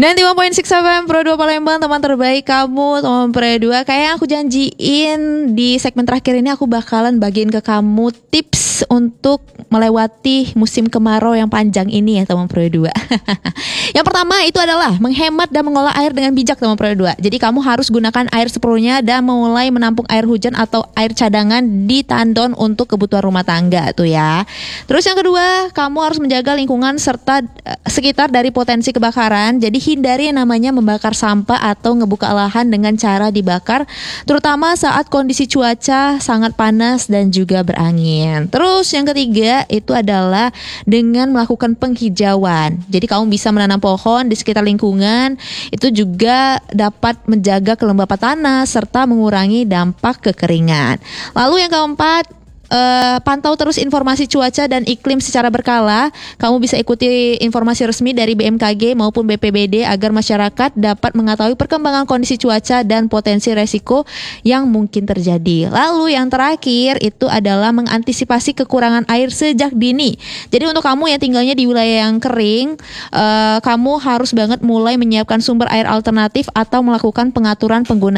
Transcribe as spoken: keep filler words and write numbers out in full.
sembilan puluh lima koma enam F M Pro dua Palembang, teman terbaik kamu, teman Pro dua. Kayak yang aku janjiin di segmen terakhir ini, aku bakalan bagiin ke kamu tips untuk melewati musim kemarau yang panjang ini ya teman Pro dua. Yang pertama itu adalah menghemat dan mengolah air dengan bijak teman Pro dua. Jadi kamu harus gunakan air seperlunya dan mulai menampung air hujan atau air cadangan di tandon untuk kebutuhan rumah tangga tuh ya. Terus yang kedua, kamu harus menjaga lingkungan serta uh, sekitar dari potensi kebakaran. Jadi hindari yang namanya membakar sampah atau ngebuka lahan dengan cara dibakar, terutama saat kondisi cuaca sangat panas dan juga berangin. Terus yang ketiga itu adalah dengan melakukan penghijauan. Jadi kamu bisa menanam pohon di sekitar lingkungan, itu juga dapat menjaga kelembapan tanah serta mengurangi dampak kekeringan. Lalu yang keempat, Uh, pantau terus informasi cuaca dan iklim secara berkala. Kamu bisa ikuti informasi resmi dari B M K G maupun B P B D agar masyarakat dapat mengetahui perkembangan kondisi cuaca dan potensi resiko yang mungkin terjadi. Lalu yang terakhir itu adalah mengantisipasi kekurangan air sejak dini. Jadi untuk kamu yang tinggalnya di wilayah yang kering, uh, kamu harus banget mulai menyiapkan sumber air alternatif atau melakukan pengaturan penggunaan